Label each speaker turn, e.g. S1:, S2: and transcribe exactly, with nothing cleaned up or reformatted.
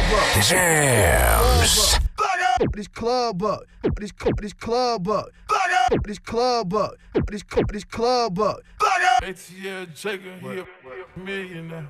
S1: Jams.
S2: This club up, this club, this club up, this club up, this club, this club up.
S3: A T L Jacob, he a millionaire.